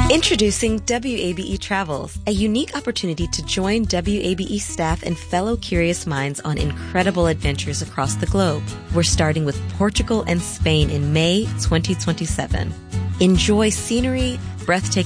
Introducing WABE Travels, a unique opportunity to join WABE staff and fellow curious minds on incredible adventures across the globe. We're starting with Portugal and Spain in May 2027. Enjoy scenery, breathtaking